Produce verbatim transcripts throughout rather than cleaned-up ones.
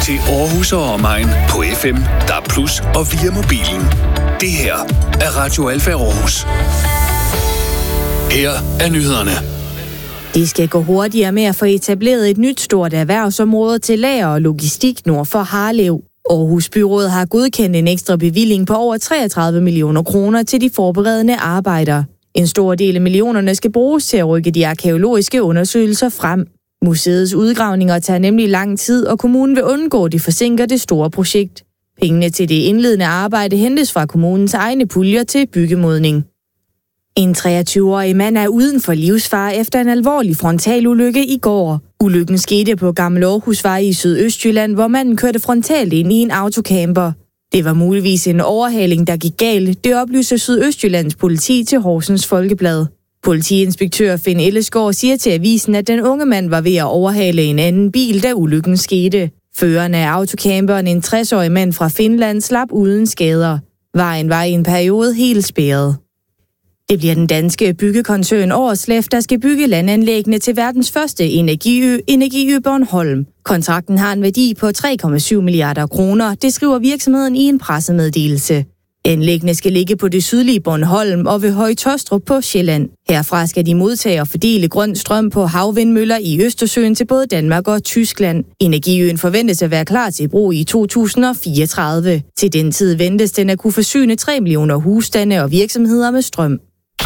til Aarhus og omegn på F M, D A B plus, og via mobilen. Det her er Radio Alfa Aarhus. Her er nyhederne. Det skal gå hurtigere med at få etableret et nyt stort erhvervsområde til lager og logistik nord for Harlev. Aarhus Byråd har godkendt en ekstra bevilling på over treogtredive millioner kroner til de forberedende arbejder. En stor del af millionerne skal bruges til at rykke de arkæologiske undersøgelser frem. Museets udgravninger tager nemlig lang tid, og kommunen vil undgå, at det forsinker det store projekt. Pengene til det indledende arbejde hentes fra kommunens egne puljer til byggemodning. En treogtyve-årig mand er uden for livsfare efter en alvorlig frontalulykke i går. Ulykken skete på Gammel Aarhusvej i Sydøstjylland, hvor manden kørte frontalt ind i en autocamper. Det var muligvis en overhaling, der gik galt. Det oplyser Sydøstjyllands politi til Horsens Folkeblad. Politiinspektør Finn Ellesgaard siger til avisen, at den unge mand var ved at overhale en anden bil, da ulykken skete. Føreren af autocamperen, en tres-årig mand fra Finland, slap uden skader. Vejen var i en periode helt spærret. Det bliver den danske byggekoncern Aarsleff, der skal bygge landanlæggene til verdens første energiø, Energiø Bornholm. Kontrakten har en værdi på tre komma syv milliarder kroner, det skriver virksomheden i en pressemeddelelse. Anlæggene skal ligge på det sydlige Bornholm og ved Høje-Taastrup på Sjælland. Herfra skal de modtage og fordele grøn strøm på havvindmøller i Østersøen til både Danmark og Tyskland. Energiøen forventes at være klar til brug i to tusind og fireogtredive. Til den tid ventes den at kunne forsyne tre millioner husstande og virksomheder med strøm.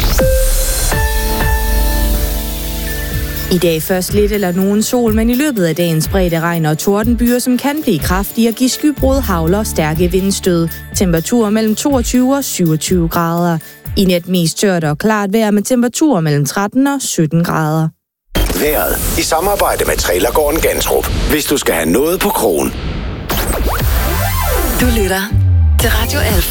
I dag først lidt eller nogen sol, men i løbet af dagen spredte regn og tordenbyer, som kan blive kraftige og give skybrud, hagl og stærke vindstød. Temperaturer mellem toogtyve og syvogtyve grader. I nat mest tørt og klart vejr med temperaturer mellem tretten og sytten grader. Vejret i samarbejde med Trailergården Gantrup. Hvis du skal have noget på krogen. Du lytter til Radio Alfa.